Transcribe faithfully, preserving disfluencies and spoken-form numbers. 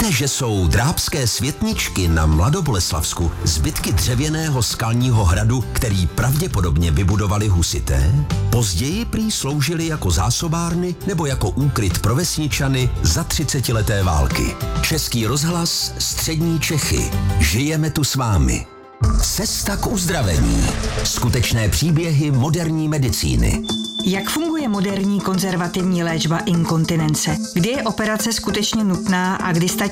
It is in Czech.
Víte, že jsou drábské světničky na Mladoboleslavsku zbytky dřevěného skalního hradu, který pravděpodobně vybudovali husité? Později prý sloužily jako zásobárny nebo jako úkryt pro vesničany za třicetileté války. Český rozhlas, Střední Čechy. Žijeme tu s vámi. Cesta k uzdravení. Skutečné příběhy moderní medicíny. Jak funguje moderní konzervativní léčba inkontinence? Kdy je operace skutečně nutná a kdy stačí